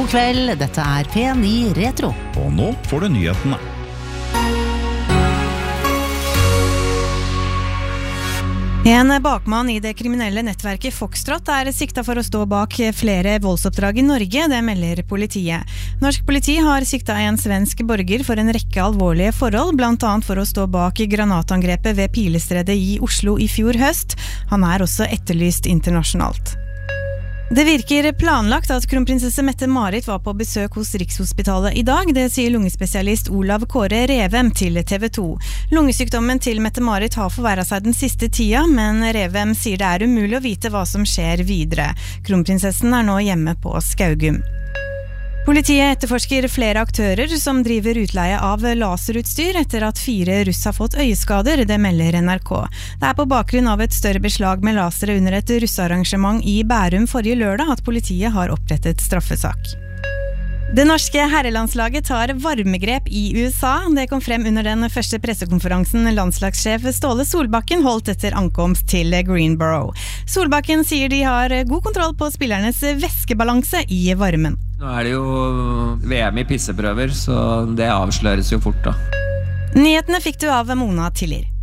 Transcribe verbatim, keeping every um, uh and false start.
God kveld, dette er P ni Retro. Og nå får du nyhetene. En bakmann i det kriminelle nettverket Foxtrot er sikta for å stå bak flere voldsoppdrag i Norge, det melder politiet. Norsk politi har sikta en svensk borger for en rekke alvorlige forhold, blant annet for å stå bak granatangrepet ved Pilestredet i Oslo i fjor høst. Han er også etterlyst internasjonalt. Det virker planlagt at kronprinsesse Mette-Marit var på besøk hos Rikshospitalet i dag, det sier lungespesialist Olav Kåre Revem til T V to. Lungesykdommen til Mette-Marit har forverret seg den siste tida, men Revem sier det er umulig å vite hva som skjer videre. Kronprinsessen er nå hjemme på Skaugum. Politiet etterforsker flere aktører som driver utleie av laserutstyr etter at fire russ har fått øyeskader, det melder N R K. Det er på bakgrunn av et større beslag med lasere under et russearrangement i Bærum forrige lørdag at politiet har opprettet straffesak. Det norske herrelandslaget tar varmegrep i U S A. Det kom frem under den første pressekonferansen landslagssjef Ståle Solbakken holdt etter ankomst til Greenboro. Solbakken sier de har god kontroll på spillernes væskebalanse i varmen. Nå er det jo V M i pisseprøver, så det avsløres jo fort da. Nyhetene fikk du av Mona Tiller.